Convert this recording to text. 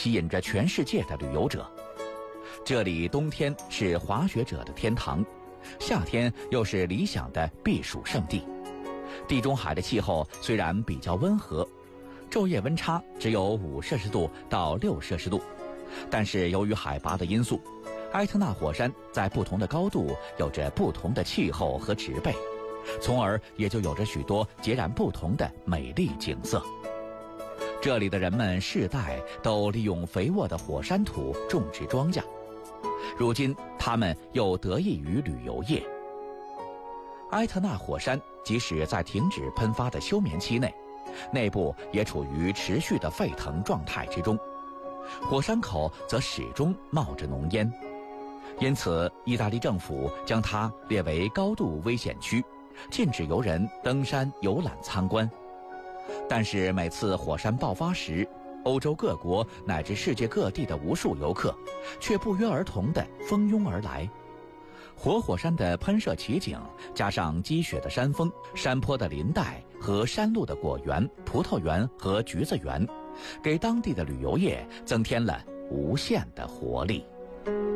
吸引着全世界的旅游者。这里冬天是滑雪者的天堂，夏天又是理想的避暑胜地。地中海的气候虽然比较温和，昼夜温差只有5摄氏度到6摄氏度，但是由于海拔的因素，埃特纳火山在不同的高度有着不同的气候和植被，从而也就有着许多截然不同的美丽景色。这里的人们世代都利用肥沃的火山土种植庄稼，如今他们又得益于旅游业。埃特纳火山即使在停止喷发的休眠期内，内部也处于持续的沸腾状态之中，火山口则始终冒着浓烟。因此意大利政府将它列为高度危险区，禁止游人登山游览参观。但是每次火山爆发时，欧洲各国乃至世界各地的无数游客却不约而同地蜂拥而来。活火山的喷射奇景，加上积雪的山峰、山坡的林带和山路的果园、葡萄园和橘子园，给当地的旅游业增添了无限的活力。